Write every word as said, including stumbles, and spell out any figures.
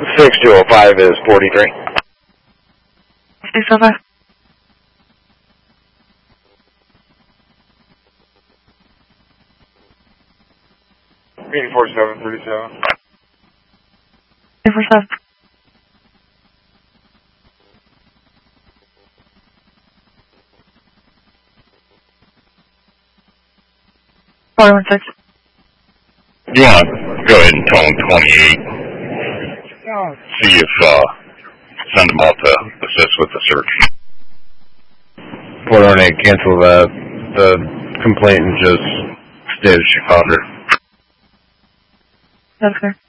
six two oh five is forty-three. six oh five. Meeting forty-seven thirty-seven. eight four seven. four one six. You want to go ahead and tell them twenty-eight. See if, uh, send them out to assist with the search. four one eight, cancel the, the complaint and just stay as Chicago. That's fair.